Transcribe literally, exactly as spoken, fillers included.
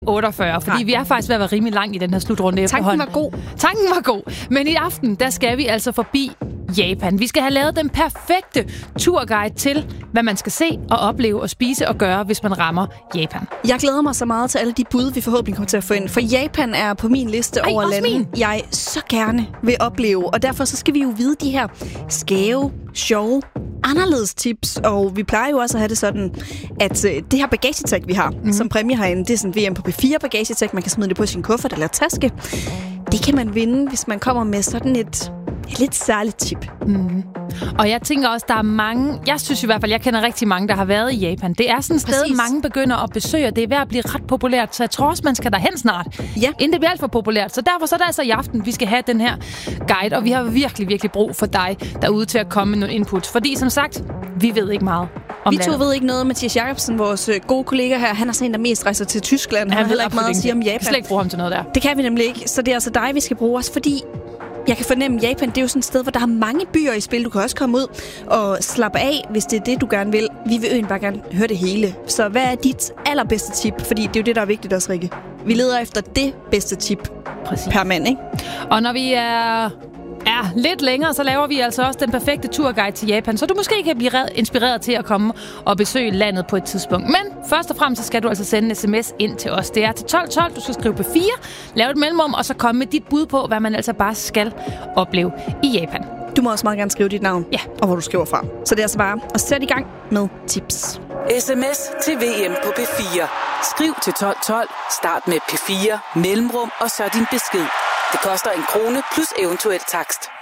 otteogfyrre, fordi Nej. vi er faktisk ved at være rimelig langt i den her slutrunde efterhånden. Tanken var god. Tanken var god. Men i aften, der skal vi altså forbi Japan. Vi skal have lavet den perfekte turguide til, hvad man skal se og opleve og spise og gøre, hvis man rammer Japan. Jeg glæder mig så meget til alle de bud, vi forhåbentlig kommer til at få ind. For Japan er på min liste Ej, over lande, min. jeg så gerne vil opleve. Og derfor så skal vi jo vide de her skæve, sjove, anderledes tips. Og vi plejer jo også at have det sådan, at øh, det her bagagetag, vi har, mm. som præmie herinde, det er sådan V M på P fire bagagetag. Man kan smide det på sin kuffert eller taske. Det kan man vinde, hvis man kommer med sådan et... et lidt særligt tip. Mm. Og jeg tænker også, der er mange... Jeg synes i hvert fald, jeg kender rigtig mange, der har været i Japan. Det er sådan et sted, mange begynder at besøge, og det er ved at blive ret populært, så jeg tror også, man skal derhen snart. Ja. Inden det bliver alt for populært. Så derfor så er det altså i aften, vi skal have den her guide, og vi har virkelig, virkelig brug for dig derude til at komme med nogle input. Fordi som sagt, vi ved ikke meget om Vi to landet. ved ikke noget. Mathias Jacobsen, vores gode kollega her, han er sådan en, der mest rejser til Tyskland. Han, han har heller ikke meget at sige om Japan. Vi slet ikke bruge ham til noget der. Det kan vi nemlig ikke, så det er altså dig, vi skal bruge os, fordi... Jeg kan fornemme, at Japan, det er jo sådan et sted, hvor der er mange byer i spil. Du kan også komme ud og slappe af, hvis det er det, du gerne vil. Vi vil jo bare gerne høre det hele. Så hvad er dit allerbedste tip? Fordi det er jo det, der er vigtigt også, Rikke. Vi leder efter det bedste tip Præcis. per mand, ikke? Og når vi er... Ja, lidt længere, så laver vi altså også den perfekte turguide til Japan, så du måske kan blive inspireret til at komme og besøge landet på et tidspunkt. Men først og fremmest så skal du altså sende en sms ind til os. Det er til tolv tolv, du skal skrive P fire, lave et mellemrum, og så komme med dit bud på, hvad man altså bare skal opleve i Japan. Du må også meget gerne skrive dit navn, ja. og hvor du skriver fra. Så det er altså bare at sætte i gang med tips. Sms til V M på P fire. Skriv til tolv tolv, start med P fire, mellemrum og så din besked. Det koster en krone plus eventuel takst.